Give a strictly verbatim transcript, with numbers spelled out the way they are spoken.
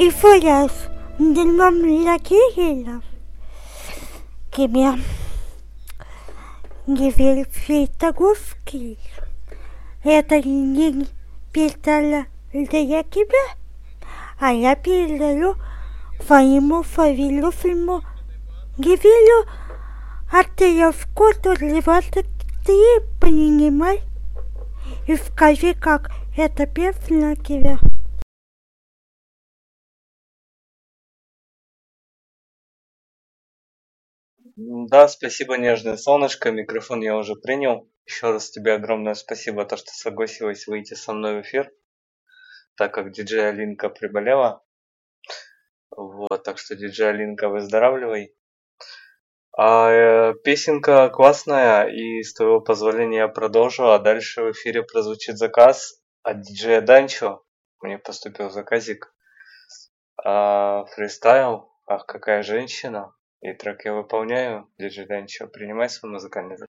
folias del nombre la Kirilla que me gewählt Gufki. Это не писала для тебя, а я писала своему фавилу фильму gewählt, а ты я в коду двадцать три понимай и скажи, как это песня тебя. Да, спасибо, нежное солнышко. Микрофон я уже принял. Еще раз тебе огромное спасибо, то, что согласилась выйти со мной в эфир, так как диджей Алинка приболела. Вот, так что диджей Алинка, выздоравливай. А э, песенка классная, и с твоего позволения я продолжу, а дальше в эфире прозвучит заказ от диджея Данчо. Мне поступил заказик. А, фристайл, ах, какая женщина. И трек я выполняю. Диджей Данчо, принимай свой музыкальный заказ.